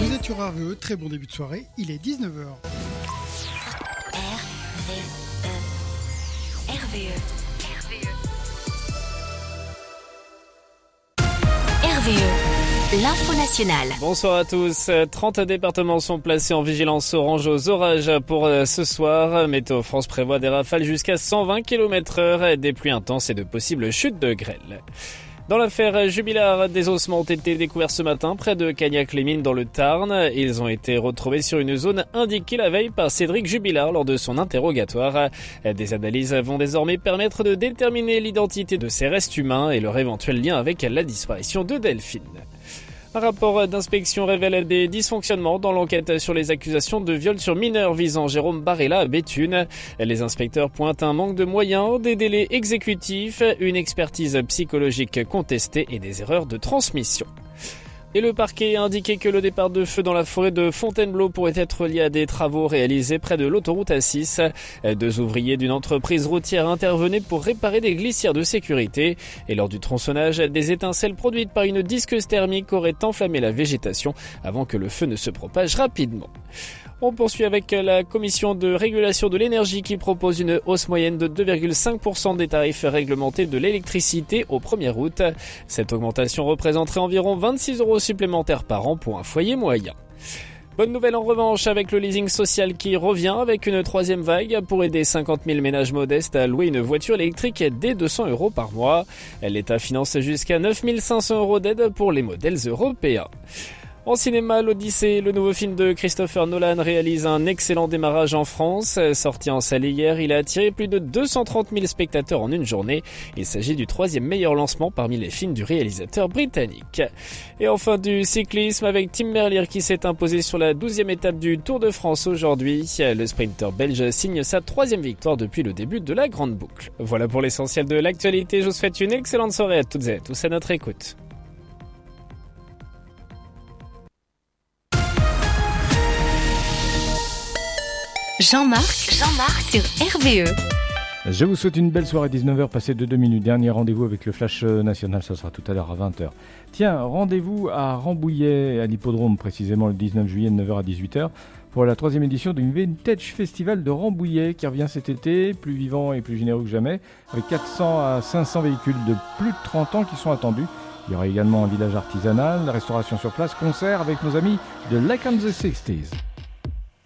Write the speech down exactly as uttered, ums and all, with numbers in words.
Vous êtes sur R V E, très bon début de soirée, il est dix-neuf heures. R V E. R V E. R V E. L'info nationale. Bonsoir à tous. trente départements sont placés en vigilance orange aux orages pour ce soir. Météo France prévoit des rafales jusqu'à cent vingt kilomètres heure, des pluies intenses et de possibles chutes de grêle. Dans l'affaire Jubilard, des ossements ont été découverts ce matin près de Cagnac-les-Mines dans le Tarn. Ils ont été retrouvés sur une zone indiquée la veille par Cédric Jubilard lors de son interrogatoire. Des analyses vont désormais permettre de déterminer l'identité de ces restes humains et leur éventuel lien avec la disparition de Delphine. Un rapport d'inspection révèle des dysfonctionnements dans l'enquête sur les accusations de viol sur mineurs visant Jérôme Barella à Béthune. Les inspecteurs pointent un manque de moyens, des délais exécutifs, une expertise psychologique contestée et des erreurs de transmission. Et le parquet a indiqué que le départ de feu dans la forêt de Fontainebleau pourrait être lié à des travaux réalisés près de l'autoroute A six. Deux ouvriers d'une entreprise routière intervenaient pour réparer des glissières de sécurité. Et lors du tronçonnage, des étincelles produites par une disqueuse thermique auraient enflammé la végétation avant que le feu ne se propage rapidement. On poursuit avec la commission de régulation de l'énergie qui propose une hausse moyenne de deux virgule cinq pour cent des tarifs réglementés de l'électricité au premier août. Cette augmentation représenterait environ vingt-six euros supplémentaires par an pour un foyer moyen. Bonne nouvelle en revanche avec le leasing social qui revient avec une troisième vague pour aider cinquante mille ménages modestes à louer une voiture électrique dès deux cents euros par mois. L'État finance jusqu'à neuf mille cinq cents euros d'aide pour les modèles européens. En cinéma, l'Odyssée, le nouveau film de Christopher Nolan réalise un excellent démarrage en France. Sorti en salle hier, il a attiré plus de deux cent trente mille spectateurs en une journée. Il s'agit du troisième meilleur lancement parmi les films du réalisateur britannique. Et enfin du cyclisme avec Tim Merlier qui s'est imposé sur la douzième étape du Tour de France aujourd'hui. Le sprinter belge signe sa troisième victoire depuis le début de la grande boucle. Voilà pour l'essentiel de l'actualité. Je vous souhaite une excellente soirée à toutes et à tous à notre écoute. Jean-Marc, Jean-Marc sur R V E. Je vous souhaite une belle soirée, dix-neuf heures, passé de deux minutes. Dernier rendez-vous avec le Flash National, ça sera tout à l'heure à vingt heures. Tiens, rendez-vous à Rambouillet, à l'hippodrome, précisément le dix-neuf juillet de neuf heures à dix-huit heures, pour la troisième édition du Vintage Festival de Rambouillet qui revient cet été, plus vivant et plus généreux que jamais, avec quatre cents à cinq cents véhicules de plus de trente ans qui sont attendus. Il y aura également un village artisanal, la restauration sur place, concert avec nos amis de Like on the sixties.